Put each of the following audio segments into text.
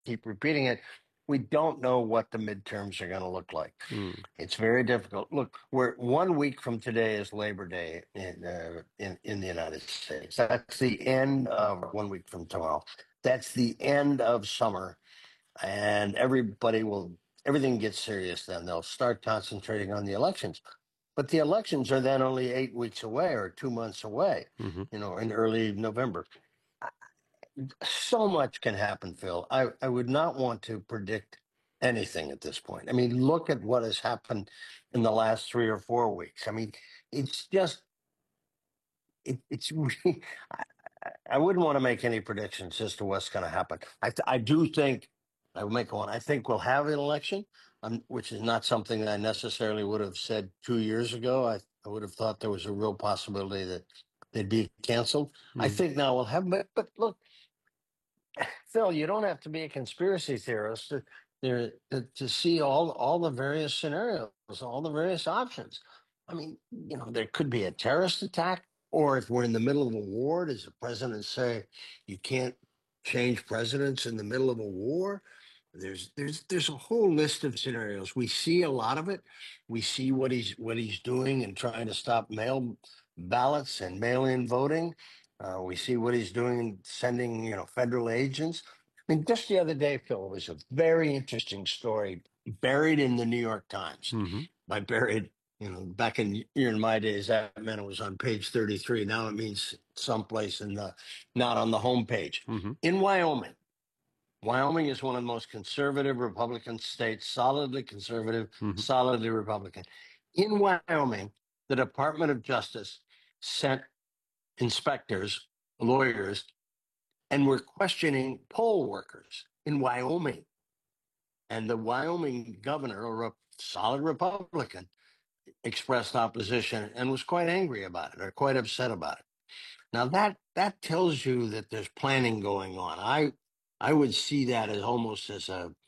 keep repeating it. We don't know what the midterms are going to look like. Mm. It's very difficult. Look, we're 1 week from today is Labor Day in the United States. That's the end of 1 week from tomorrow. That's the end of summer, and everything gets serious then. They'll start concentrating on the elections. But the elections are then only 8 weeks away or 2 months away, Hmm. in early November. So much can happen, Phil. I would not want to predict anything at this point. I mean, look at what has happened in the last 3 or 4 weeks. I mean, it's just, it's really, I wouldn't want to make any predictions as to what's going to happen. I do think, I will make one. I think we'll have an election, which is not something that I necessarily would have said 2 years ago. I would have thought there was a real possibility that they'd be canceled. I Mm. think now we'll have, but look, Phil, you don't have to be a conspiracy theorist to see all the various scenarios, all the various options. I mean, there could be a terrorist attack, or if we're in the middle of a war, does the president say you can't change presidents in the middle of a war? There's a whole list of scenarios. We see a lot of it. We see what he's doing and trying to stop mail ballots and mail-in voting. We see what he's doing, sending federal agents. I mean, just the other day, Phil, was a very interesting story buried in the New York Times. Hmm. By buried, back in my days, that meant it was on page 33. Now it means someplace not on the home page. Hmm. In Wyoming. Wyoming is one of the most conservative Republican states, solidly conservative, Hmm. solidly Republican. In Wyoming, the Department of Justice sent inspectors, lawyers, and were questioning poll workers in Wyoming. And the Wyoming governor, a solid Republican, expressed opposition and was quite angry about it or quite upset about it. Now that tells you that there's planning going on. I would see that as almost as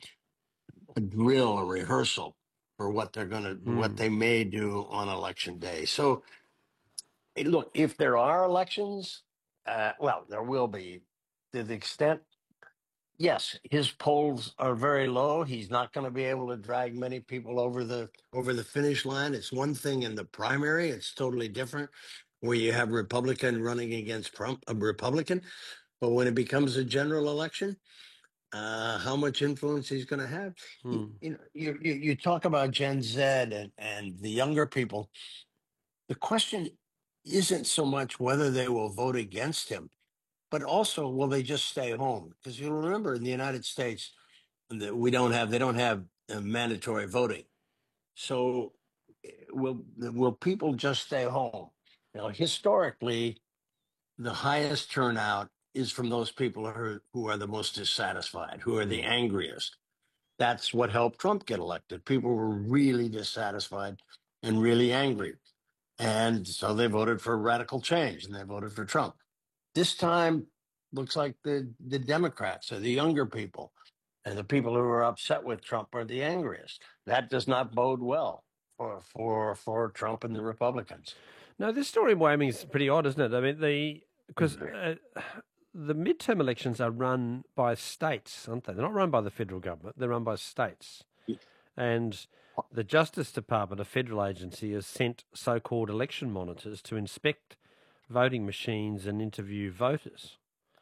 a drill, a rehearsal for what Mm. they may do on election day. So look, if there are elections, well, there will be. To the extent, yes, his polls are very low. He's not going to be able to drag many people over the finish line. It's one thing in the primary; it's totally different, where you have Republican running against Trump, a Republican. But when it becomes a general election, how much influence he's going to have? Mm. You talk about Gen Z and the younger people. The question isn't so much whether they will vote against him, but also will they just stay home? Because you'll remember in the United States that they don't have mandatory voting. So will people just stay home? Historically, the highest turnout is from those people who are the most dissatisfied, who are the Mm. angriest. That's what helped Trump get elected. People were really dissatisfied and really angry. And so they voted for radical change and they voted for Trump. This time, looks like the Democrats or the younger people and the people who are upset with Trump are the angriest. That does not bode well for Trump and the Republicans. No, this story in Wyoming is pretty odd, isn't it? I mean, because the midterm elections are run by states, aren't they? They're not run by the federal government. They're run by states. And the Justice Department, a federal agency, has sent so-called election monitors to inspect voting machines and interview voters.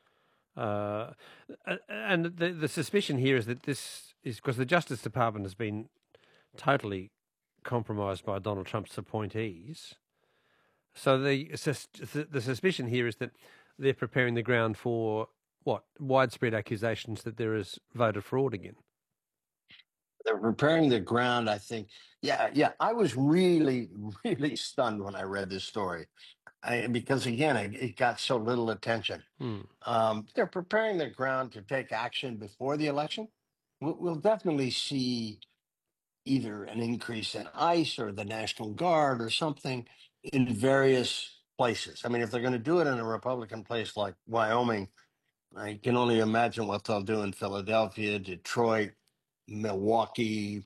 Uh, and the suspicion here is that this is because the Justice Department has been totally compromised by Donald Trump's appointees. So the suspicion here is that they're preparing the ground for what widespread accusations that there is voter fraud again. They're preparing the ground, I think. Yeah, yeah. I was really, really stunned when I read this story. Because again, it got so little attention. Hmm. They're preparing the ground to take action before the election. We'll definitely see either an increase in ICE or the National Guard or something in various places. I mean, if they're going to do it in a Republican place like Wyoming, I can only imagine what they'll do in Philadelphia, Detroit, Milwaukee,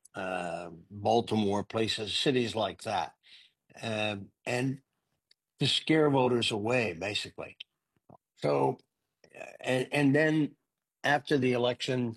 Baltimore, places, cities like that, and to scare voters away, basically. So, and then after the election,